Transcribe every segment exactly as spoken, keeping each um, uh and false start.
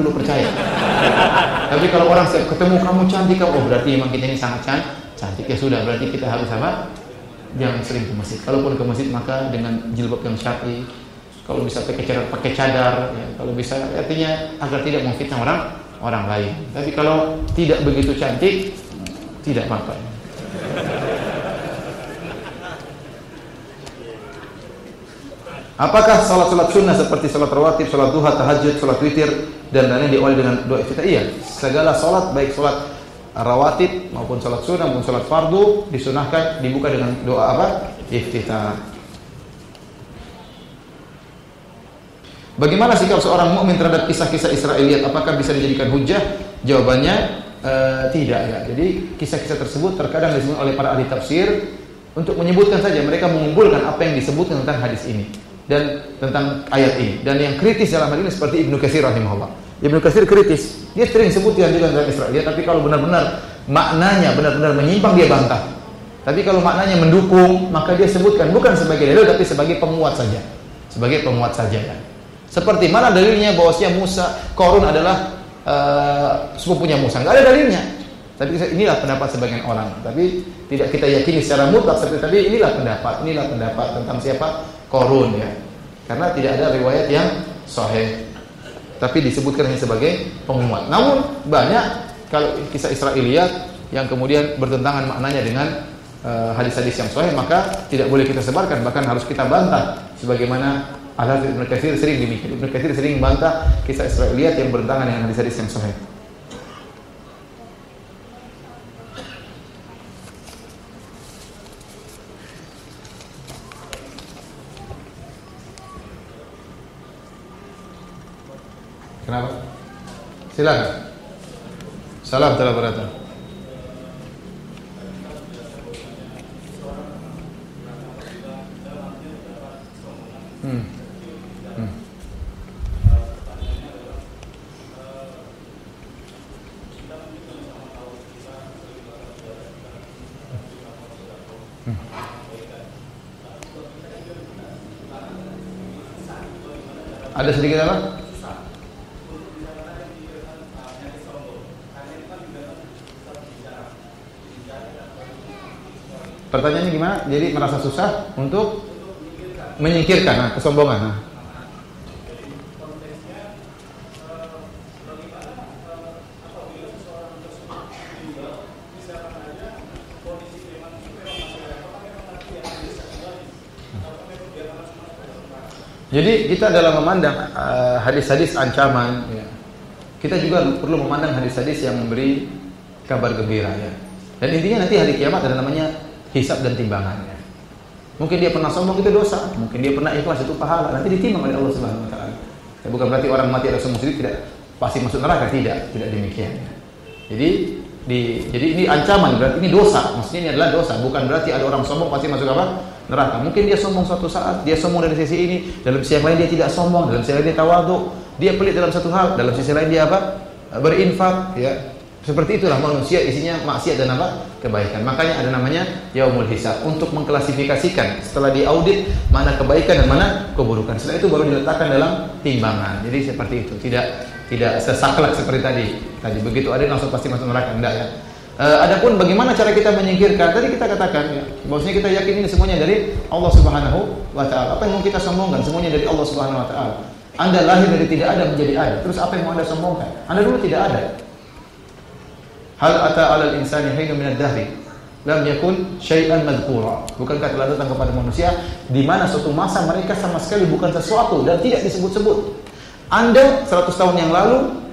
dulu percaya. Tapi kalau orang setiap ketemu kamu cantik, kamu, oh berarti memang kita ini sangat cantik. Ya sudah, berarti kita harus apa? Jangan sering ke masjid. Kalaupun ke masjid maka dengan jilbab yang syar'i. Kalau bisa pakai cadar, pakai cadar. Ya. Kalau bisa, artinya agar tidak memfitnah orang orang lain. Tapi kalau tidak begitu cantik, tidak apa-apa. Apakah salat-salat sunnah seperti salat rawatib, salat duha, tahajud, salat witir dan lainnya diawali dengan doa iftitah? Iya, segala salat baik salat rawatib maupun salat sunnah maupun salat fardu disunahkan dibuka dengan doa apa? Iftitah. Bagaimana sikap seorang mukmin terhadap kisah-kisah Israiliyat? Apakah bisa dijadikan hujah? Jawabannya uh, tidak ya. Jadi kisah-kisah tersebut terkadang disebut oleh para ahli tafsir untuk menyebutkan saja, mereka mengumpulkan apa yang disebutkan tentang hadis ini dan tentang ayat ini. Dan yang kritis dalam hal ini seperti Ibnu Katsir rahimahullah. Ibnu Katsir kritis. Dia sering sebutkan juga tentang Israiliyat, tapi kalau benar-benar maknanya benar-benar menyimpang dia bantah. Tapi kalau maknanya mendukung, maka dia sebutkan bukan sebagai dalil tapi sebagai penguat saja. Sebagai penguat saja kan. Seperti mana dalilnya bahwasanya Musa, Qarun adalah uh, sepupunya Musa? Enggak ada dalilnya. Tapi inilah pendapat sebagian orang. Tapi tidak kita yakini secara mutlak, tapi inilah pendapat, inilah pendapat tentang siapa? Qarun ya. Karena tidak ada riwayat yang sahih. Tapi disebutkan hanya sebagai penguat. Namun banyak kalau kisah Israiliyat yang kemudian bertentangan maknanya dengan uh, hadis-hadis yang sahih, maka tidak boleh kita sebarkan, bahkan harus kita bantah sebagaimana Al-Hafiz Ibnu Katsir sering demikian. Ibnu Katsir sering bantah kisah Israiliyat yang bertentangan dengan hadis-hadis yang sahih. Kenapa? Silakan. Salam telah berdatang. Hmm. Hmm. Hmm. Ada sedikit apa? Pertanyaannya gimana? Jadi merasa susah untuk menyingkirkan nah, kesombongan. Nah. Jadi kita dalam memandang uh, hadis-hadis ancaman, ya, kita juga perlu memandang hadis-hadis yang memberi kabar gembira. Ya. Dan intinya nanti hari kiamat ada namanya hisab dan timbangannya. Mungkin dia pernah sombong itu dosa, mungkin dia pernah ikhlas itu pahala, nanti ditimbang oleh Allah Subhanahu wa taala. Ya, bukan berarti orang mati ada sombong sendiri tidak pasti masuk neraka, tidak, tidak demikian. Jadi di jadi ini ancaman, berarti ini dosa. Maksudnya ini adalah dosa, bukan berarti ada orang sombong pasti masuk apa? Neraka. Mungkin dia sombong suatu saat, dia sombong dari sisi ini, dalam sisi yang lain dia tidak sombong, dalam sisi lain dia tawadhu, dia pelit dalam satu hal, dalam sisi lain dia apa? Berinfak, ya. Seperti itulah manusia, isinya maksiat dan apa? Kebaikan. Makanya ada namanya yaumul hisab untuk mengklasifikasikan setelah diaudit mana kebaikan dan mana keburukan. Setelah itu baru diletakkan dalam timbangan. Jadi seperti itu, tidak tidak sesaklek seperti tadi. Tadi begitu ada langsung pasti masuk neraka, enggak ya. E, adapun bagaimana cara kita menyingkirkan? Tadi kita katakan ya, bahwasanya kita yakin ini semuanya dari Allah Subhanahu wa taala. Apa yang mau kita sombongkan? Semuanya dari Allah Subhanahu wa taala. Anda lahir dari tidak ada menjadi ada. Terus apa yang mau Anda sombongkan? Anda dulu tidak ada. Hal ata 'alal insani hinun minad dahri lam yakun syai'an madhkura. Bukankah telah datang kepada manusia di mana suatu masa mereka sama sekali bukan sesuatu dan tidak disebut-sebut. Anda seratus tahun yang lalu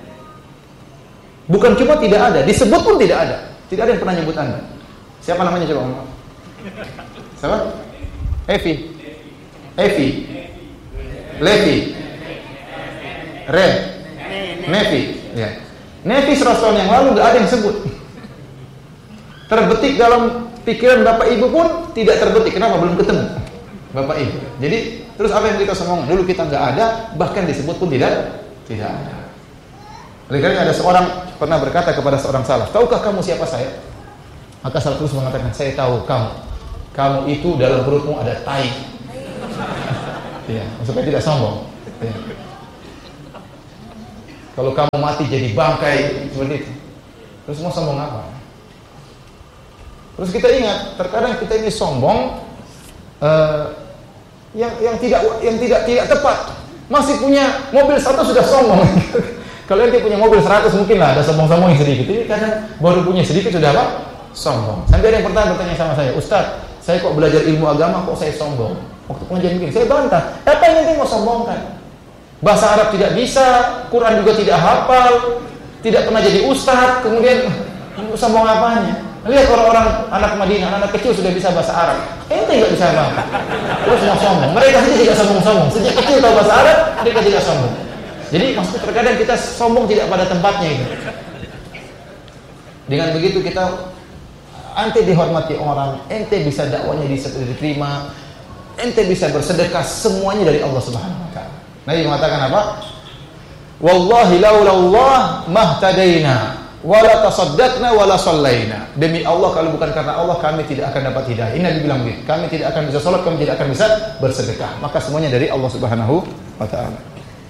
bukan cuma tidak ada, disebut pun tidak ada. Tidak ada yang pernah nyebut Anda. Siapa namanya coba ngomong? Siapa? Evi. Evi. Levi. Red. Nevi. Ya. Nevi seratus tahun yang lalu nggak ada yang sebut. Terbetik dalam pikiran bapak ibu pun tidak terbetik. Kenapa? Belum ketemu bapak ibu. Jadi terus apa yang kita ngomong? Dulu kita nggak ada, bahkan disebut pun tidak tidak ada. Oleh karena ada seorang pernah berkata kepada seorang salaf, tahukah kamu siapa saya? Maka salaf terus mengatakan, saya tahu kamu. Kamu itu dalam perutmu ada tai. Ya, supaya tidak sombong. Ya. Kalau kamu mati jadi bangkai seperti itu. Terus mau sombong apa? Terus kita ingat, terkadang kita ini sombong uh, yang yang tidak yang tidak tidak tepat. Masih punya mobil satu sudah sombong. Kalau ente punya mobil seratus mungkin lah ada sombong-sombong yang sedikit. Ini kadang baru punya sedikit sudah apa? Sombong. Sampai ada yang pertanyaan bertanya sama saya, Ustaz, saya kok belajar ilmu agama kok saya sombong? Waktu pengajian begini, saya bantah. Apa yang ente mau sombongkan? Bahasa Arab tidak bisa, Quran juga tidak hafal, tidak pernah jadi ustaz, kemudian sombong apanya? Lihat orang-orang anak Madinah, anak kecil sudah bisa bahasa Arab, ente nggak bisa apa-apa, terus mau sombong. Mereka saja tidak sombong-sombong, sejak kecil tahu bahasa Arab, mereka tidak sombong. Jadi maksudnya terkadang kita sombong tidak pada tempatnya itu. Dengan begitu kita, ente dihormati orang, ente bisa dakwanya diterima, ente bisa bersedekah, semuanya dari Allah Subhanahu Wa Taala. Nabi mengatakan apa? Wallahi laulallah mahtadaina wala tasaddaqna wala sallaina. Demi Allah, kalau bukan karena Allah kami tidak akan dapat hidayah. Ini Nabi bilang begitu. Kami tidak akan bisa salat, kami tidak akan bisa bersedekah. Maka semuanya dari Allah Subhanahu wa taala.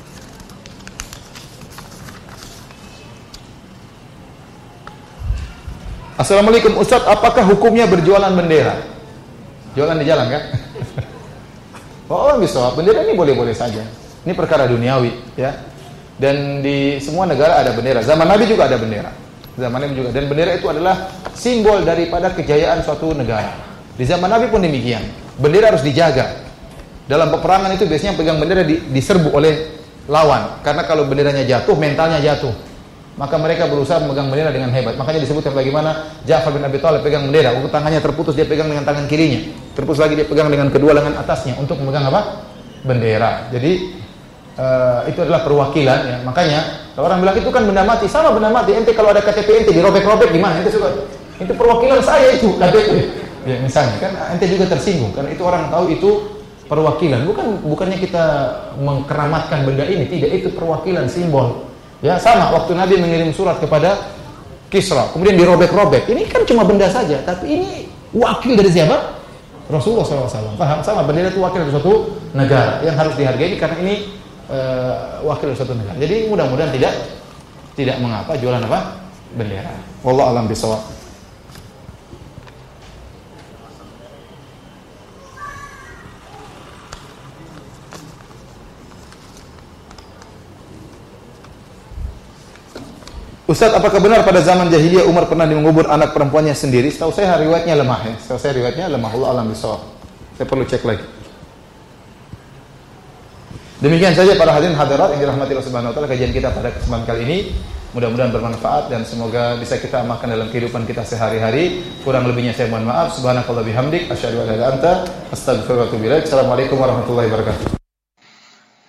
Assalamualaikum Ustaz, apakah hukumnya berjualan bendera? Jualan di jalan kan? Oh, bisa. Bendera ini boleh-boleh saja. Ini perkara duniawi, ya. Dan di semua negara ada bendera. Zaman Nabi juga ada bendera. Zaman Nabi juga. Dan bendera itu adalah simbol daripada kejayaan suatu negara. Di zaman Nabi pun demikian. Bendera harus dijaga. Dalam peperangan itu biasanya pegang bendera di, diserbu oleh lawan. Karena kalau benderanya jatuh, mentalnya jatuh. Maka mereka berusaha memegang bendera dengan hebat. Makanya disebutkan bagaimana Ja'far bin Abi Thalib pegang bendera. Waktu tangannya terputus, dia pegang dengan tangan kirinya. Terputus lagi, dia pegang dengan kedua lengan atasnya untuk memegang apa? Bendera. Jadi Uh, itu adalah perwakilan, ya. Makanya kalau orang bilang itu kan benda mati, sama benda mati. Ente kalau ada K T P ente dirobek-robek gimana? Ente suka, itu perwakilan saya itu K T P. Ya misalnya kan ente juga tersinggung karena itu orang tahu itu perwakilan. Bukan bukannya kita mengkeramatkan benda ini, tidak, itu perwakilan, simbol. Ya sama waktu Nabi mengirim surat kepada Kisra, kemudian dirobek-robek. Ini kan cuma benda saja, tapi ini wakil dari siapa? Rasulullah shallallahu alaihi wasallam. Paham? Sama, bendera itu wakil dari suatu negara yang harus dihargai karena ini Uh, wakil suatu negara. Jadi mudah-mudahan tidak tidak mengapa jualan apa? Bendera. Wallahu a'lam bishawab. Ustaz, apakah benar pada zaman jahiliyah Umar pernah mengubur anak perempuannya sendiri? Setahu saya riwayatnya lemah, ya. Setahu saya riwayatnya lemah. Wallahu a'lam bishawab. Saya perlu cek lagi. Demikian saja para hadirin hadirat yang dirahmati Allah Subhanahu wa taala, kajian kita pada kesempatan kali ini. Mudah-mudahan bermanfaat dan semoga bisa kita amalkan dalam kehidupan kita sehari-hari. Kurang lebihnya saya mohon maaf. Subhanakallah bihamdik asyhadu an la ilaha illa anta astaghfiruka wa atubu ilaik. Assalamualaikum warahmatullahi wabarakatuh.